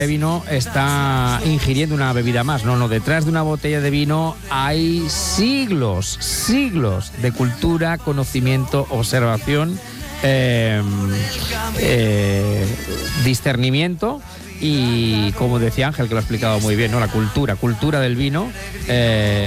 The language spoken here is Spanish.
de vino está ingiriendo una bebida más. No, detrás de una botella de vino hay siglos de cultura, conocimiento, observación, discernimiento y, como decía Ángel, que lo ha explicado muy bien, ¿no? La cultura del vino.